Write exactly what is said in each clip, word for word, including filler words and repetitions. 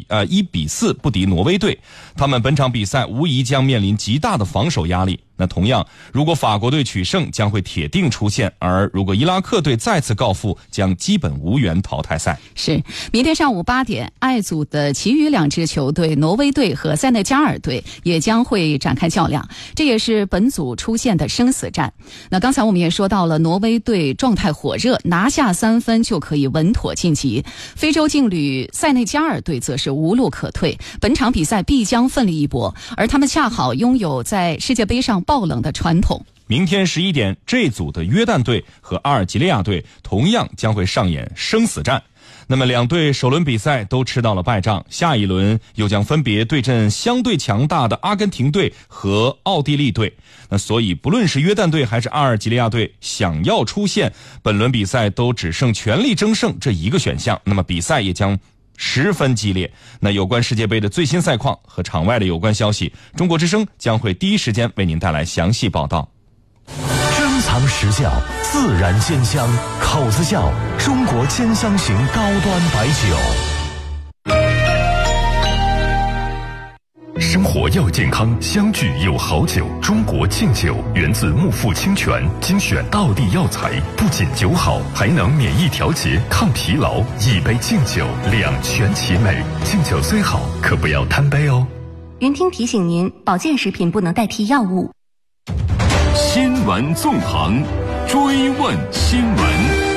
呃一比四不敌挪威队，他们本场比赛无疑将面临极大的防守压力。那同样，如果法国队取胜，将会铁定出线；而如果伊拉克队再次告负，将基本无缘淘汰赛。 是，明天上午八点，爱组的其余两支球队挪威队和塞内加尔队也将会展开较量，这也是本组出现的生死战。那刚才我们也说到了，挪威队状态火热，拿下三分就可以稳妥晋级。非洲劲旅塞内加尔队则是无路可退，本场比赛必将奋力一搏，而他们恰好拥有在世界杯上爆冷的传统。 明天十一点，这组的约旦队和阿尔及利亚队同样将会上演生死战。那么两队首轮比赛都吃到了败仗，下一轮又将分别对阵相对强大的阿根廷队和奥地利队。那所以不论是约旦队还是阿尔及利亚队，想要出线，本轮比赛都只剩全力争胜这一个选项，那么比赛也将十分激烈。那有关世界杯的最新赛况和场外的有关消息，中国之声将会第一时间为您带来详细报道。 珍藏实效，自然鲜香，口子窖中国兼香型高端白酒。 生活要健康，相聚有好酒。中国敬酒源自木富清泉，精选道地药材，不仅酒好，还能免疫调节、抗疲劳。一杯敬酒，两全其美。敬酒虽好，可不要贪杯哦。 云听提醒您，保健食品不能代替药物。 新闻纵横，追问新闻。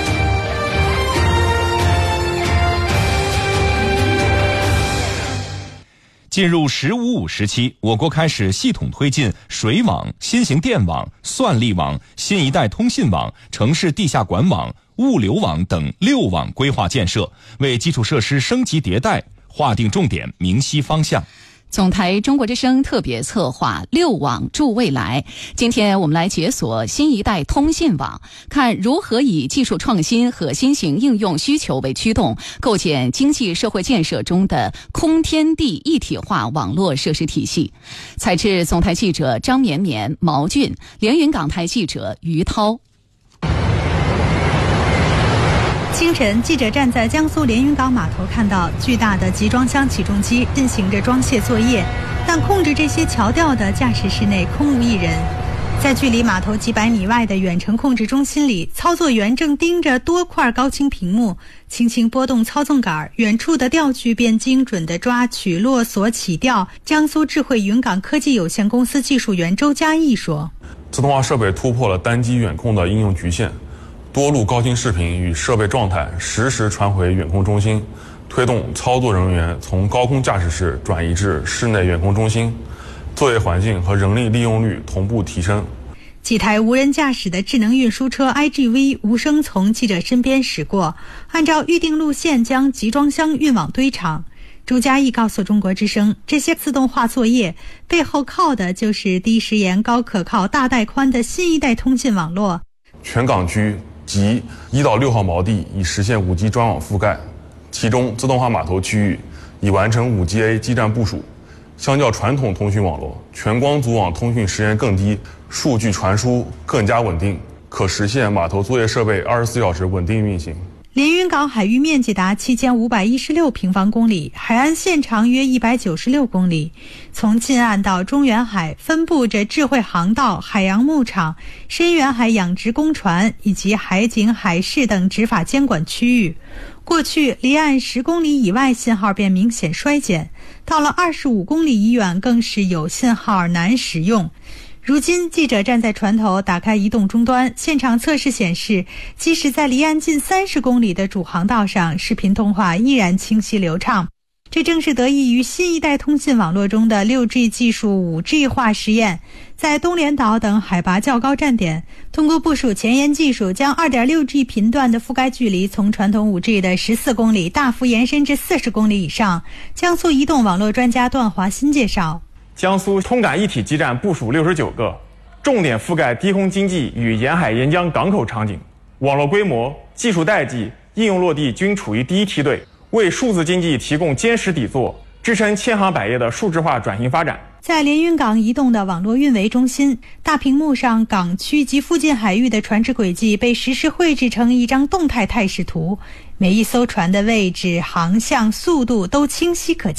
进入“十五五”时期，我国开始系统推进水网、新型电网、算力网、新一代通信网、城市地下管网、物流网等六网规划建设，为基础设施升级迭代划定重点、明晰方向。 总台中国之声特别策划六网助未来，今天我们来解锁新一代通信网，看如何以技术创新和新型应用需求为驱动，构建经济社会建设中的空天地一体化网络设施体系。采制总台记者张绵绵、毛俊，连云港台记者于涛。 清晨，记者站在江苏连云港码头，看到巨大的集装箱起重机进行着装卸作业，但控制这些桥吊的驾驶室内空无一人。在距离码头几百米外的远程控制中心里，操作员正盯着多块高清屏幕，轻轻拨动操纵杆，远处的吊具便精准地抓取落锁起吊。江苏智慧云港科技有限公司技术员周嘉义说： 自动化设备突破了单机远控的应用局限，多路高清视频与设备状态实时传回远控中心，推动操作人员从高空驾驶室转移至室内远控中心，作业环境和人力利用率同步提升。 几台无人驾驶的智能运输车 I G V 无声从记者身边驶过，按照预定路线将集装箱运往堆场。周嘉义告诉中国之声，这些自动化作业背后靠的就是低时延、高可靠、大带宽的新一代通信网络。 全港区及一到六号锚地已实现 五 G 专网覆盖，其中自动化码头区域已完成 五 G A 基站部署。相较传统通讯网络，全光组网通讯时延更低，数据传输更加稳定，可实现码头作业设备二十四小时稳定运行。 连云港海域面积达七千五百一十六平方公里，海岸线长约一百九十六公里。从近岸到中远海分布着智慧航道、海洋牧场、深远海养殖工船以及海警、海事等执法监管区域。过去离岸十公里以外信号便明显衰减，到了二十五公里以远更是有信号难使用。如今记者站在船头，打开移动终端，现场测试显示，即使在离岸近三十公里的主航道上，视频通话依然清晰流畅。这正是得益于新一代通信网络中的 六 G 技术 五 G 化实验。在东连岛等海拔较高站点，通过部署前沿技术，将 二点六 G 频段的覆盖距离从传统 五 G 的十四公里大幅延伸至四十公里以上。江苏移动网络专家段华新介绍， 江苏通感一体基站部署六十九个，重点覆盖低空经济与沿海沿江港口场景，网络规模、技术代际、应用落地均处于第一梯队，为数字经济提供坚实底座，支撑千行百业的数字化转型发展。 在连云港移动的网络运维中心，大屏幕上港区及附近海域的船只轨迹被实时绘制成一张动态态势图，每一艘船的位置、航向、速度都清晰可见。